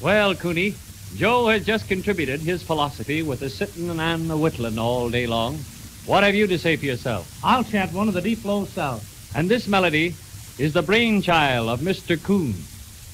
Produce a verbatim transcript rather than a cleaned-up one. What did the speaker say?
Well, Cooney, Joe has just contributed his philosophy with the sittin' and the whittling all day long. What have you to say for yourself? I'll chant one of the deep low south. And this melody is the brainchild of Mister Coon.